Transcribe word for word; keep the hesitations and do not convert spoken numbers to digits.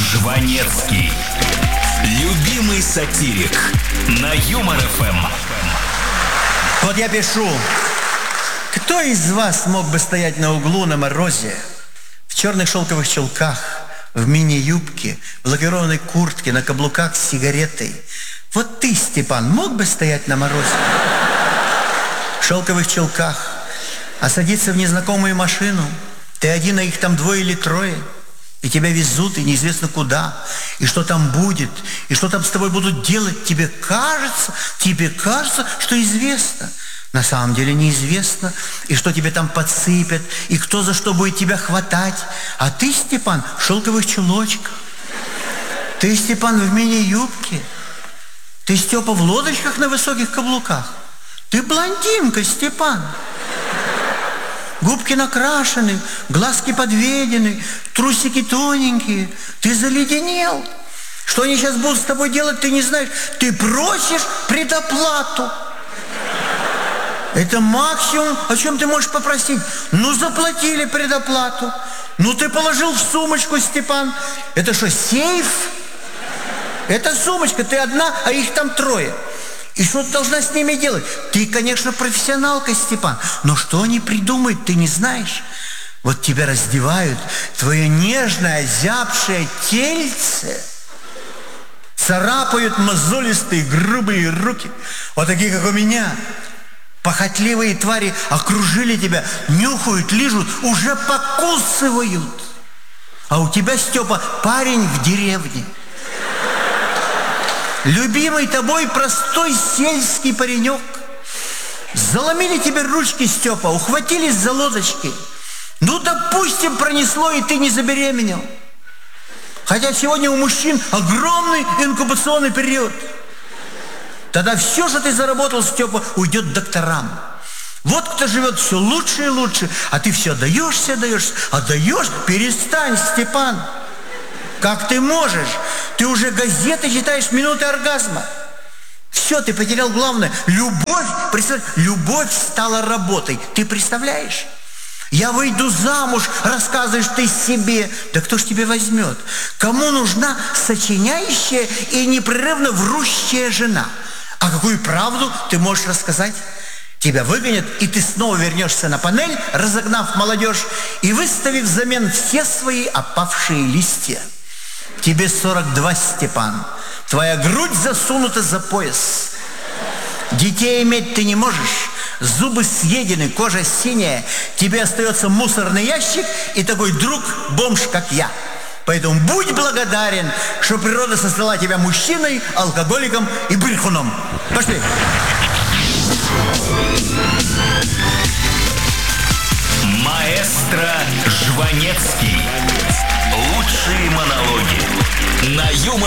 Жванецкий. Любимый сатирик на Юмор эф эм. Вот я пишу. Кто из вас мог бы стоять на углу на морозе, в черных шелковых чулках, в мини-юбке, в лакированной куртке, на каблуках с сигаретой? Вот ты, Степан, мог бы стоять на морозе, в шелковых чулках, а садиться в незнакомую машину? Ты один, а их там двое или трое, и тебя везут, и неизвестно куда, и что там будет, и что там с тобой будут делать. Тебе кажется, тебе кажется, что известно. На самом деле неизвестно, и что тебе там подсыпят, и кто за что будет тебя хватать. А ты, Степан, в шелковых чулочках. Ты, Степан, в мини-юбке. Ты, Степа, в лодочках на высоких каблуках. Ты блондинка, Степан. Губки накрашены, глазки подведены, трусики тоненькие. Ты заледенел. Что они сейчас будут с тобой делать, ты не знаешь. Ты просишь предоплату. Это максимум, о чем ты можешь попросить. Ну, заплатили предоплату. Ну, ты положил в сумочку, Степан. Это что, сейф? Это сумочка, ты одна, а их там трое. И что ты должна с ними делать? Ты, конечно, профессионалка, Степан, но что они придумают, ты не знаешь. Вот тебя раздевают, твое нежное, озябшее тельце, царапают мозолистые, грубые руки, вот такие, как у меня. Похотливые твари окружили тебя, нюхают, лижут, уже покусывают. А у тебя, Степа, парень в деревне. Любимый тобой простой сельский паренек. Заломили тебе ручки, Степа, ухватились за лодочки. Ну, допустим, пронесло, и ты не забеременел. Хотя сегодня у мужчин огромный инкубационный период. Тогда все, что ты заработал, Степа, уйдет докторам. Вот кто живет все лучше и лучше, а ты все даешься, даешься, а даешь, перестань, Степан. Как ты можешь? Ты уже газеты читаешь «Минуты оргазма». Все, ты потерял главное. Любовь, представь, любовь стала работой. Ты представляешь? Я выйду замуж, рассказываешь ты себе. Да кто ж тебе возьмет? Кому нужна сочиняющая и непрерывно врущая жена? А какую правду ты можешь рассказать? Тебя выгонят, и ты снова вернешься на панель, разогнав молодежь и выставив взамен все свои опавшие листья. Тебе сорок два, Степан. Твоя грудь засунута за пояс. Детей иметь ты не можешь. Зубы съедены, кожа синяя. Тебе остается мусорный ящик и такой друг, бомж, как я. Поэтому будь благодарен, что природа создала тебя мужчиной, алкоголиком и брехуном. Пошли. Маэстро Жванецкий. Лучшие монологи на Юмор